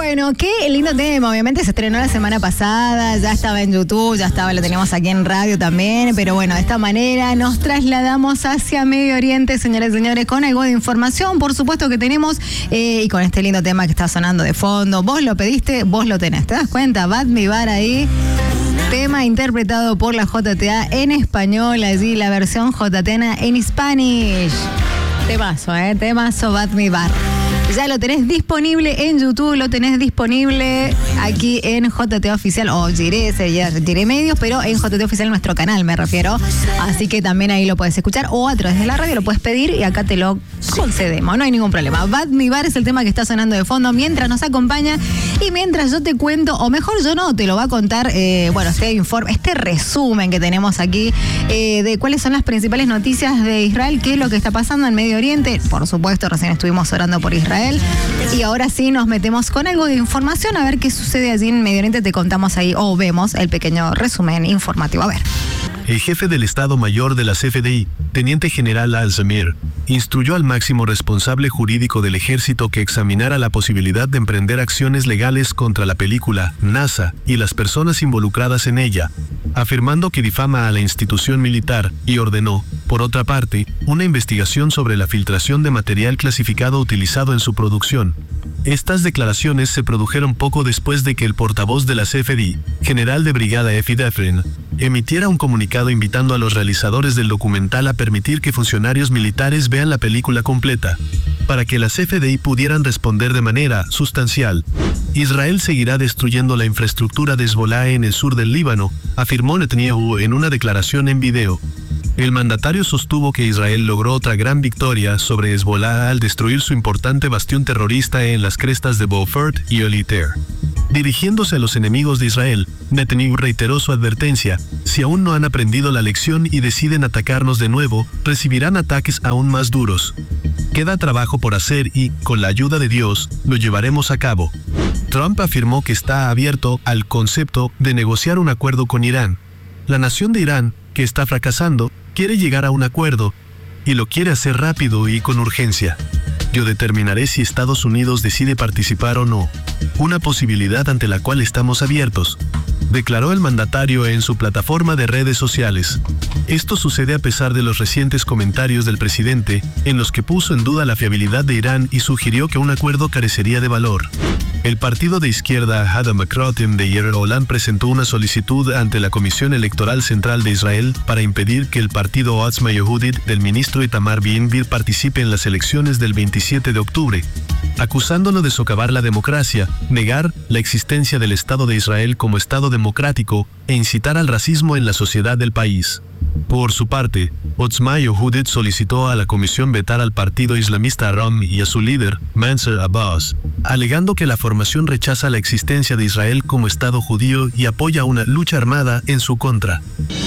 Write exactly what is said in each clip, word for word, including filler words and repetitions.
Bueno, qué lindo tema. Obviamente se estrenó la semana pasada, ya estaba en YouTube, ya estaba, lo teníamos aquí en radio también. Pero bueno, de esta manera nos trasladamos hacia Medio Oriente, señores y señores, con algo de información, por supuesto que tenemos, eh, y con este lindo tema que está sonando de fondo. Vos lo pediste, vos lo tenés. ¿Te das cuenta? Bat Mi Bar ahí. Tema interpretado por la J T A en español, allí la versión J T A en Spanish. Temazo, ¿eh? Temazo Bat Mi Bar. Ya lo tenés disponible en YouTube, lo tenés disponible aquí en J T A Oficial, o Giré, Giré Medios, pero en J T A Oficial, nuestro canal, me refiero. Así que también ahí lo puedes escuchar, o a través de la radio lo puedes pedir y acá te lo concedemos, no hay ningún problema. Bat Mi Bar es el tema que está sonando de fondo mientras nos acompaña y mientras yo te cuento, o mejor yo no, te lo va a contar, eh, bueno, este informe, este resumen que tenemos aquí eh, de cuáles son las principales noticias de Israel, qué es lo que está pasando en Medio Oriente. Por supuesto, recién estuvimos orando por Israel. Y ahora sí nos metemos con algo de información, a ver qué sucede allí en Medio Oriente. Te contamos ahí, o vemos el pequeño resumen informativo. A ver. El jefe del Estado Mayor de la C F D I, Teniente General Al-Zamir, instruyó al máximo responsable jurídico del ejército que examinara la posibilidad de emprender acciones legales contra la película NASA y las personas involucradas en ella, afirmando que difama a la institución militar, y ordenó, por otra parte, una investigación sobre la filtración de material clasificado utilizado en su producción. Estas declaraciones se produjeron poco después de que el portavoz de la C F D I, general de brigada Efi Defren, emitiera un comunicado invitando a los realizadores del documental a permitir que funcionarios militares vean la película completa, para que la C F D I pudieran responder de manera sustancial. Israel seguirá destruyendo la infraestructura de Hezbollah en el sur del Líbano, afirmó Netanyahu en una declaración en video. El mandatario sostuvo que Israel logró otra gran victoria sobre Hezbollah al destruir su importante bastión terrorista en las crestas de Beaufort y Oliter. Dirigiéndose a los enemigos de Israel, Netanyahu reiteró su advertencia: si aún no han aprendido la lección y deciden atacarnos de nuevo, recibirán ataques aún más duros. Queda trabajo por hacer y, con la ayuda de Dios, lo llevaremos a cabo. Trump afirmó que está abierto al concepto de negociar un acuerdo con Irán. La nación de Irán, que está fracasando, quiere llegar a un acuerdo, y lo quiere hacer rápido y con urgencia. Yo determinaré si Estados Unidos decide participar o no, una posibilidad ante la cual estamos abiertos, declaró el mandatario en su plataforma de redes sociales. Esto sucede a pesar de los recientes comentarios del presidente, en los que puso en duda la fiabilidad de Irán y sugirió que un acuerdo carecería de valor. El partido de izquierda Hadam-Akrotim de Yair Holland presentó una solicitud ante la Comisión Electoral Central de Israel para impedir que el partido Otzma Yehudit del ministro Itamar Ben-Gvir participe en las elecciones del veintisiete de octubre, acusándolo de socavar la democracia, negar la existencia del Estado de Israel como Estado democrático e incitar al racismo en la sociedad del país. Por su parte, Otzma Yehudit solicitó a la comisión vetar al partido islamista Ram y a su líder, Mansour Abbas, alegando que la formación rechaza la existencia de Israel como Estado judío y apoya una lucha armada en su contra.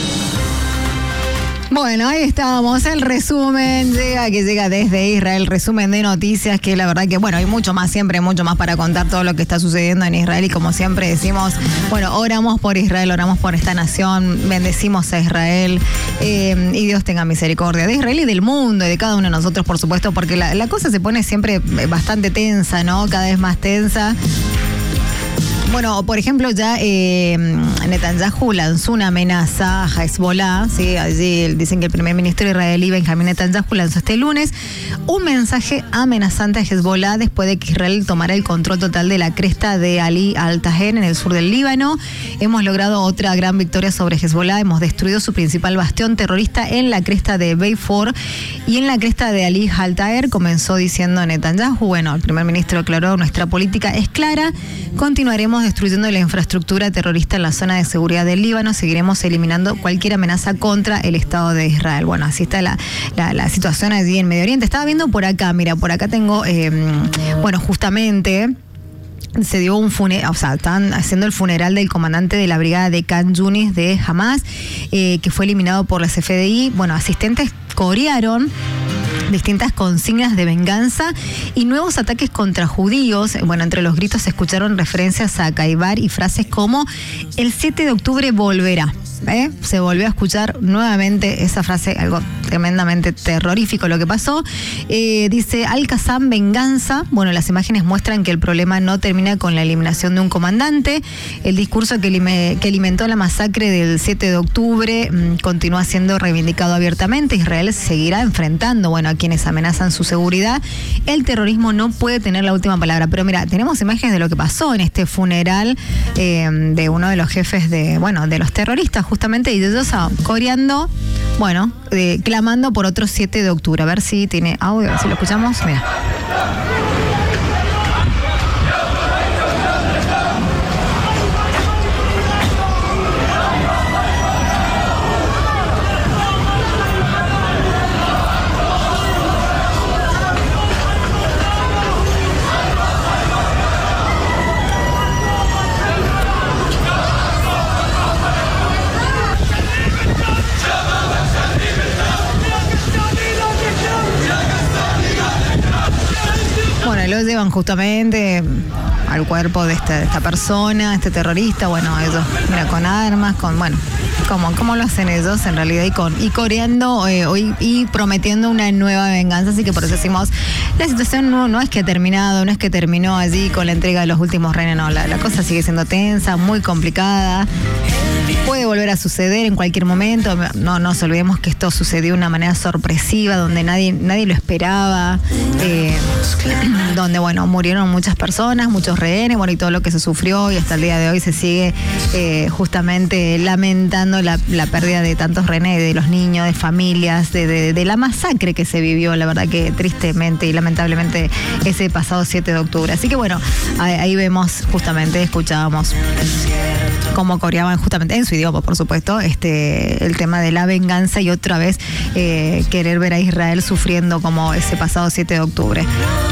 Bueno, ahí estábamos, el resumen llega, que llega desde Israel, resumen de noticias, que la verdad que, bueno, hay mucho más, siempre mucho más para contar todo lo que está sucediendo en Israel, y como siempre decimos, bueno, oramos por Israel, oramos por esta nación, bendecimos a Israel, eh, y Dios tenga misericordia de Israel y del mundo, y de cada uno de nosotros, por supuesto, porque la, la cosa se pone siempre bastante tensa, ¿no? Cada vez más tensa. Bueno, por ejemplo, ya eh, Netanyahu lanzó una amenaza a Hezbollah, ¿sí? Allí dicen que el primer ministro israelí Benjamín Netanyahu lanzó este lunes un mensaje amenazante a Hezbollah después de que Israel tomara el control total de la cresta de Ali Al-Taher en el sur del Líbano. Hemos logrado otra gran victoria sobre Hezbollah, hemos destruido su principal bastión terrorista en la cresta de Beaufort y en la cresta de Ali Al-Taher, comenzó diciendo Netanyahu. Bueno, el primer ministro declaró: nuestra política es clara, continuaremos destruyendo la infraestructura terrorista en la zona de seguridad del Líbano, seguiremos eliminando cualquier amenaza contra el Estado de Israel. Bueno, así está la, la, la situación allí en Medio Oriente. Estaba viendo por acá, mira, por acá tengo, eh, bueno, justamente se dio un funeral, o sea, están haciendo el funeral del comandante de la brigada de Khan Yunis de Hamas, eh, que fue eliminado por la C F D I. Bueno, asistentes corearon distintas consignas de venganza y nuevos ataques contra judíos. Bueno, entre los gritos se escucharon referencias a Kaibar y frases como el siete de octubre volverá. ¿Eh? Se volvió a escuchar nuevamente esa frase, algo tremendamente terrorífico lo que pasó. Eh, dice Al-Qassam, venganza. Bueno, las imágenes muestran que el problema no termina con la eliminación de un comandante. El discurso que, lime, que alimentó la masacre del siete de octubre mmm, continúa siendo reivindicado abiertamente. Israel seguirá enfrentando, bueno, a quienes amenazan su seguridad. El terrorismo no puede tener la última palabra. Pero mira, tenemos imágenes de lo que pasó en este funeral eh, de uno de los jefes de, bueno, de los terroristas, justamente, y de ellos coreando, bueno, eh, clamando por otro siete de octubre. A ver si tiene audio, a ver si lo escuchamos. Mira. Lo llevan justamente al cuerpo de esta, de esta persona, este terrorista, bueno, ellos, mira, con armas, con, bueno, como, como lo hacen ellos en realidad, y con y coreando eh, y, y prometiendo una nueva venganza. Así que por eso decimos, la situación no, no es que ha terminado, no es que terminó allí con la entrega de los últimos rehenes, no, la, la cosa sigue siendo tensa, muy complicada. Puede volver a suceder en cualquier momento. No nos olvidemos que esto sucedió de una manera sorpresiva, donde nadie, nadie lo esperaba, eh, donde, bueno, murieron muchas personas, muchos rehenes, bueno, y todo lo que se sufrió, y hasta el día de hoy se sigue eh, justamente lamentando la, la pérdida de tantos rehenes, de los niños, de familias, de, de, de la masacre que se vivió, la verdad que tristemente y lamentablemente ese pasado siete de octubre. Así que bueno, ahí, ahí vemos justamente, escuchábamos cómo coreaban justamente en su idioma, por supuesto, este el tema de la venganza, y otra vez eh, querer ver a Israel sufriendo como ese pasado siete de octubre.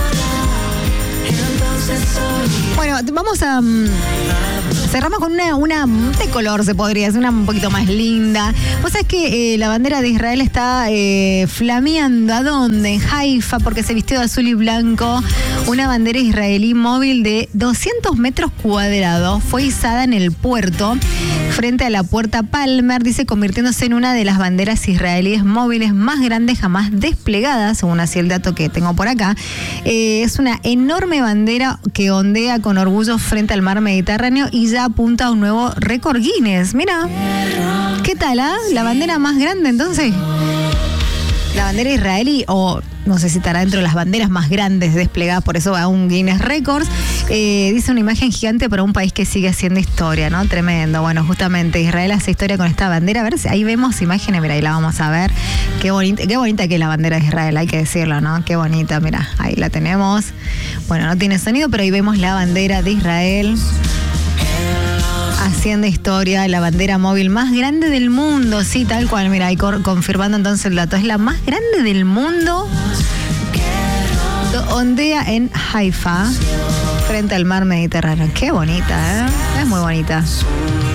Bueno, vamos a... Um, cerramos con una, una de color, se podría decir, una un poquito más linda. Vos sabés que eh, la bandera de Israel está eh, flameando, ¿a dónde? En Haifa, porque se vistió de azul y blanco. Una bandera israelí móvil de doscientos metros cuadrados fue izada en el puerto, frente a la puerta Palmer, dice, convirtiéndose en una de las banderas israelíes móviles más grandes jamás desplegadas, según así el dato que tengo por acá. Eh, es una enorme bandera que ondea con orgullo frente al mar Mediterráneo y ya apunta a un nuevo récord Guinness. Mira, ¿qué tal, ah? La bandera más grande, entonces. La bandera israelí, o no sé si estará dentro de las banderas más grandes desplegadas, por eso va a un Guinness Records. Eh, dice una imagen gigante para un país que sigue haciendo historia, ¿no? Tremendo. Bueno, justamente Israel hace historia con esta bandera. A ver si ahí vemos imágenes, mira, ahí la vamos a ver. Qué bonita, qué bonita que es la bandera de Israel, hay que decirlo, ¿no? Qué bonita, mira, ahí la tenemos. Bueno, no tiene sonido, pero ahí vemos la bandera de Israel haciendo historia, la bandera móvil más grande del mundo, sí, tal cual, mira, ahí confirmando entonces el dato, es la más grande del mundo, ondea en Haifa, frente al mar Mediterráneo. Qué bonita, ¿eh? Es muy bonita.